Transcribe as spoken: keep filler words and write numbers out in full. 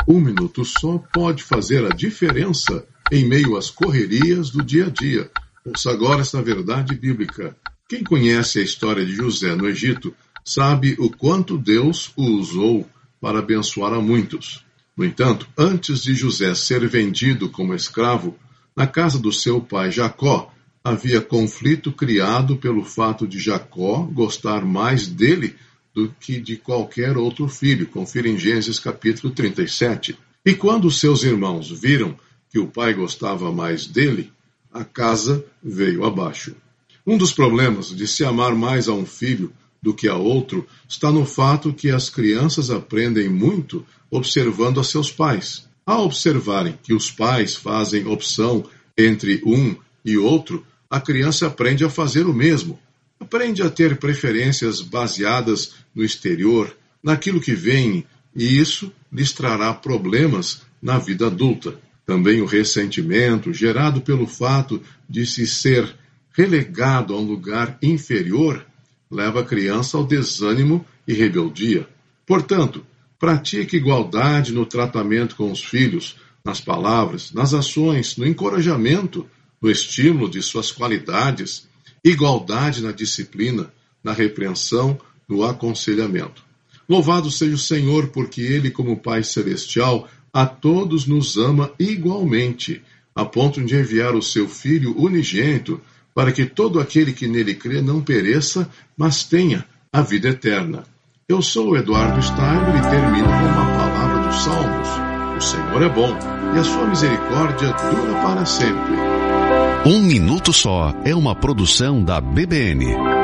Um minuto só pode fazer a diferença em meio às correrias do dia a dia. Ouça agora esta verdade bíblica. Quem conhece a história de José no Egito sabe o quanto Deus o usou para abençoar a muitos. No entanto, antes de José ser vendido como escravo, na casa do seu pai Jacó, havia conflito criado pelo fato de Jacó gostar mais dele do que de qualquer outro filho. Confira em Gênesis capítulo trinta e sete. E quando seus irmãos viram que o pai gostava mais dele, a casa veio abaixo. Um dos problemas de se amar mais a um filho do que a outro está no fato que as crianças aprendem muito observando a seus pais. Ao observarem que os pais fazem opção entre um e outro, a criança aprende a fazer o mesmo. Aprende a ter preferências baseadas no exterior, naquilo que vem, e isso lhes trará problemas na vida adulta. Também o ressentimento, gerado pelo fato de se ser relegado a um lugar inferior, leva a criança ao desânimo e rebeldia. Portanto, pratique igualdade no tratamento com os filhos, nas palavras, nas ações, no encorajamento, no estímulo de suas qualidades, igualdade na disciplina, na repreensão, no aconselhamento. Louvado seja o Senhor, porque Ele, como Pai Celestial, a todos nos ama igualmente, a ponto de enviar o seu Filho unigênito, para que todo aquele que nele crê não pereça, mas tenha a vida eterna. Eu sou o Eduardo Steiner e termino com uma palavra dos Salmos. O Senhor é bom, e a sua misericórdia dura para sempre. Um Minuto Só é uma produção da B B N.